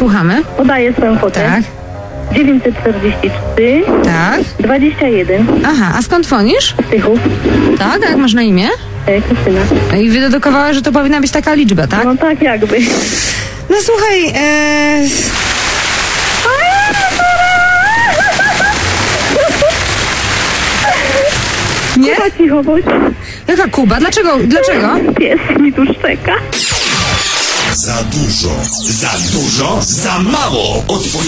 słuchamy. Podaję swoją kwotę. Tak. 943 Tak. 21. Aha, a skąd dzwonisz? Tychów. Tak, a jak masz na imię? Krystyna. I wydedukowałeś, że to powinna być taka liczba, tak? No tak jakby. No słuchaj, nie? Kuba, cicho bądź. Jaka Kuba? Dlaczego? Pies mi tu szczeka. Za dużo, za mało.